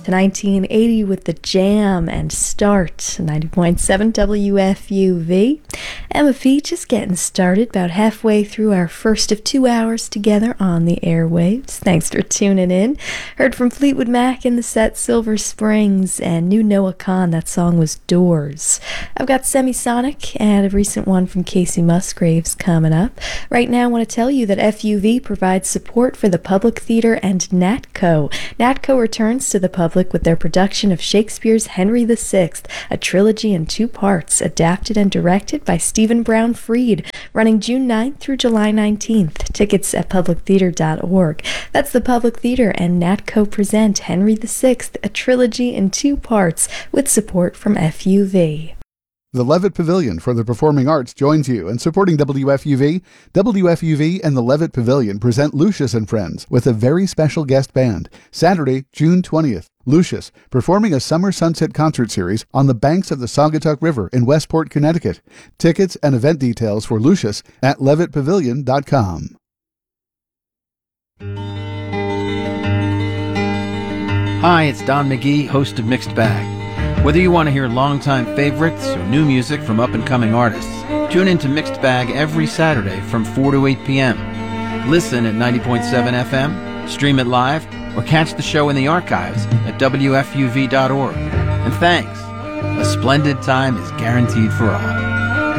to 1980 with The Jam and Start, 90.7 WFUV. Emma Fee just getting started, about halfway through our first of 2 hours together on the airwaves. Thanks for tuning in. Heard from Fleetwood Mac in the set Silver Springs, and new Noah Kahan, that song was Doors. I've got Semisonic and a recent one from Casey Musgraves coming up. Right now I want to tell you that FUV provides support for the Public Theater and NATCO. NATCO returns to the public with their production of Shakespeare's Henry VI, a trilogy in 2 parts, adapted and directed by Stephen Brown Freed, running June 9th through July 19th. Tickets at publictheater.org. That's the Public Theater and NATCO present Henry VI, a trilogy in 2 parts, with support from FUV. The Levitt Pavilion for the Performing Arts joins you in supporting WFUV. WFUV and the Levitt Pavilion present Lucius and Friends with a very special guest band, Saturday, June 20th. Lucius, performing a summer sunset concert series on the banks of the Saugatuck River in Westport, Connecticut. Tickets and event details for Lucius at levittpavilion.com. Hi, it's Don McGee, host of Mixed Bag. Whether you want to hear longtime favorites or new music from up-and-coming artists, tune into Mixed Bag every Saturday from 4 to 8 p.m. Listen at 90.7 FM, stream it live, or catch the show in the archives at WFUV.org. And thanks. A splendid time is guaranteed for all.